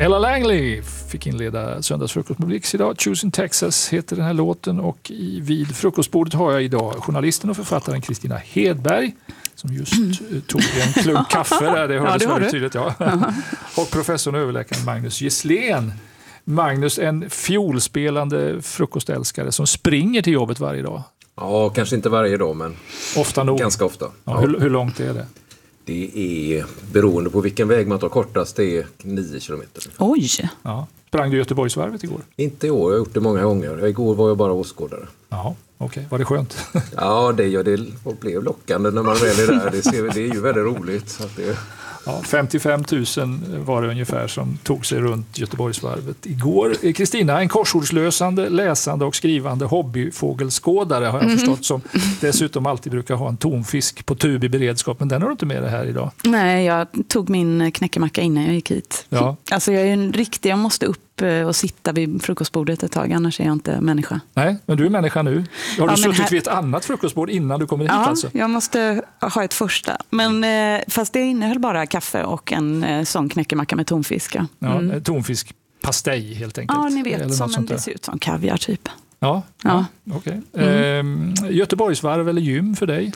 Ella Langley fick inleda söndagsfrukost med Blix idag. Choosing Texas heter den här låten och vid frukostbordet har jag idag journalisten och författaren Kristina Hedberg som just tog en klunk kaffe där, det hördes väldigt tydligt. Ja. Och professorn och överläkaren Magnus Gisslén. Magnus, en fiolspelande frukostälskare som springer till jobbet varje dag. Ja, kanske inte varje dag, men ofta nog. Ganska ofta. Ja, hur långt är det? Det är beroende på vilken väg man tar kortast, det är 9 kilometer. Oj! Ja. Sprang du Göteborgsvarvet igår? Inte i år, jag har gjort det många gånger. Igår var jag bara åskådare. Ja, okej. Var det skönt? Ja, det blev lockande när man väl är där. Det är ju väldigt roligt. Så att det... Ja, 55 000 var det ungefär som tog sig runt Göteborgsvarvet igår. Kristina, en korsordslösande, läsande och skrivande hobbyfågelskådare har jag förstått, som dessutom alltid brukar ha en tonfisk på tub i beredskap, men den har du inte med det här idag. Nej, jag tog min knäckemacka innan jag gick hit. Ja. Alltså jag är en riktig, jag måste upp och sitta vid frukostbordet ett tag, annars är jag inte människa. Nej, men du är människa nu. Har du suttit vid ett annat frukostbord innan du kommer hit alltså? Ja, jag måste ha ett första. Men fast det innehöll bara kaffe och en sån knäckemacka med tonfisk. Ja, tonfiskpastej helt enkelt. Ja, ni vet, det ser ut som kaviar typ. Ja. Okej. Göteborgsvarv eller gym för dig?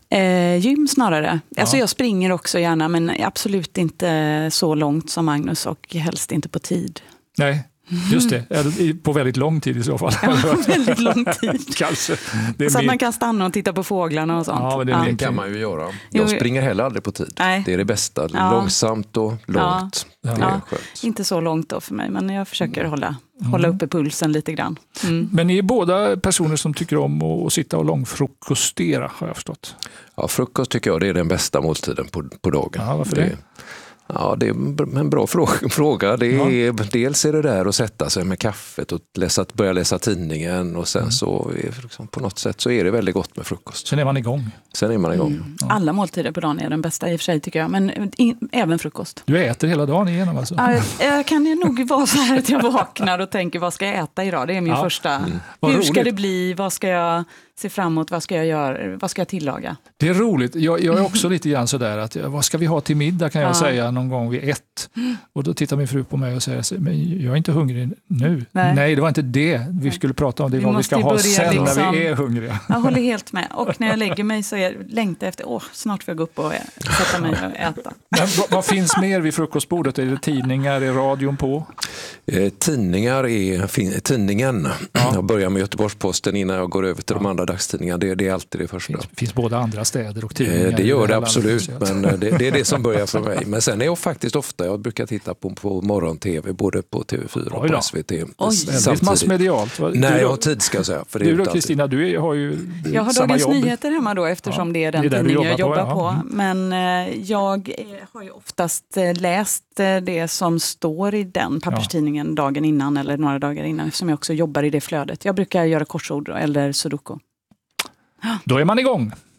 Gym snarare. Alltså jag springer också gärna, men absolut inte så långt som Magnus och helst inte på tid. Nej, just det. På väldigt lång tid i så fall. Ja, väldigt lång tid. Kanske. Så att man kan stanna och titta på fåglarna och sånt. Ja, men det kan man ju göra. Jag springer heller aldrig på tid. Nej. Det är det bästa. Långsamt och långt. Det är skönt. Inte så långt då för mig, men jag försöker hålla uppe pulsen lite grann. Men ni är båda personer som tycker om att sitta och långfrukostera, har jag förstått. Ja, frukost tycker jag det är den bästa måltiden på dagen. Ja, varför det? Ja, det är en bra fråga. Dels är det där att sätta sig med kaffet och börja läsa tidningen och sen så liksom, på något sätt så är det väldigt gott med frukost. Sen är man igång. Ja. Alla måltider på dagen är den bästa i och för sig tycker jag, men även frukost. Du äter hela dagen igenom alltså? Ja, jag kan ju nog vara så här att jag vaknar och tänker, vad ska jag äta idag? Det är min första. Hur ska det bli? Vad ska jag se framåt? Vad ska jag göra? Vad ska jag tillaga? Det är roligt. Jag är också lite grann sådär att vad ska vi ha till middag kan jag säga någon gång vid 1. Och då tittar min fru på mig och säger, men jag är inte hungrig nu. Nej, det var inte det vi skulle prata om. Det är vad vi ska ha sen när vi är hungriga. Jag håller helt med. Och när jag lägger mig så längtar efter, snart får jag gå upp och sätta mig och äta. Men vad finns mer vid frukostbordet? Är det tidningar? Är radion på? Tidningen. Jag börjar med Göteborgs-Posten innan jag går över till de andra dagstidningarna. Det är alltid det första. Finns både andra städer och tidningar? Det gör det absolut, men det är det som börjar för mig. Men sen är jag faktiskt ofta, jag brukar titta på morgon-tv, både på TV4 och på SVT. Väldigt massmedialt. Nej, jag har tid ska jag säga. För det du då Kristina, du har ju jag har Dagens Nyheter hemma då eftersom det är den tidningen jag jobbar på. Men jag har ju oftast läst det som står i den papperstidningen dagen innan eller några dagar innan eftersom jag också jobbar i det flödet. Jag brukar göra korsord eller sudoku. Då är man igång.